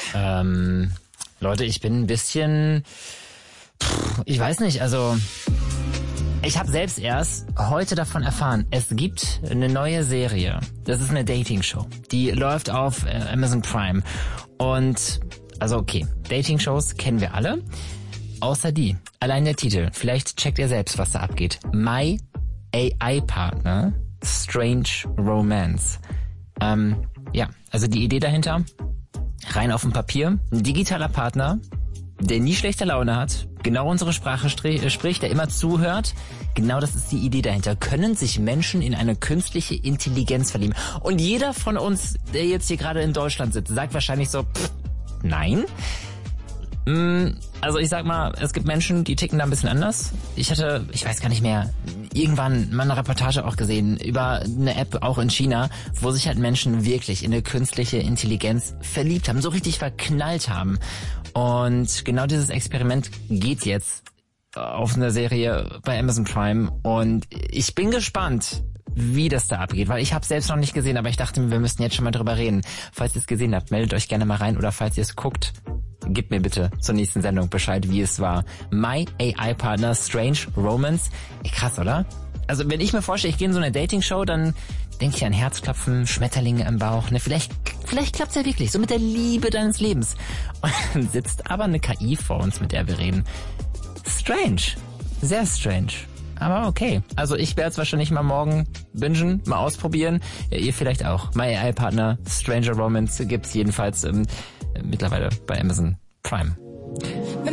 Leute, ich bin ein bisschen, ich weiß nicht, also ich habe selbst erst heute davon erfahren, es gibt eine neue Serie. Das ist eine Dating-Show. Die läuft auf Amazon Prime. Und, also okay, Dating-Shows kennen wir alle, außer die. Allein der Titel. Vielleicht checkt ihr selbst, was da abgeht. My AI Partner, Strange Romance. Ja, also die Idee dahinter, rein auf dem Papier, ein digitaler Partner, der nie schlechte Laune hat, genau unsere Sprache spricht, der immer zuhört. Genau das ist die Idee dahinter. Können sich Menschen in eine künstliche Intelligenz verlieben? Und jeder von uns, der jetzt hier gerade in Deutschland sitzt, sagt wahrscheinlich so, nein. Also ich sag mal, es gibt Menschen, die ticken da ein bisschen anders. Ich weiß gar nicht mehr, irgendwann mal eine Reportage auch gesehen über eine App auch in China, wo sich halt Menschen wirklich in eine künstliche Intelligenz verliebt haben, so richtig verknallt haben. Und genau dieses Experiment geht jetzt auf eine Serie bei Amazon Prime und ich bin gespannt, wie das da abgeht, weil ich habe es selbst noch nicht gesehen, aber ich dachte, wir müssten jetzt schon mal drüber reden. Falls ihr es gesehen habt, meldet euch gerne mal rein oder falls ihr es guckt, gebt mir bitte zur nächsten Sendung Bescheid, wie es war. My AI Partner, Strange Romance. Krass, oder? Also wenn ich mir vorstelle, ich gehe in so eine Dating-Show, dann denke ich an Herzklopfen, Schmetterlinge im Bauch. Ne, vielleicht klappt's ja wirklich, so mit der Liebe deines Lebens. Und dann sitzt aber eine KI vor uns, mit der wir reden. Strange. Sehr strange. Aber okay. Also ich werde es wahrscheinlich mal morgen bingen, mal ausprobieren. Ja, ihr vielleicht auch. My AI Partner, Stranger Romance gibt's jedenfalls mittlerweile bei Amazon Prime.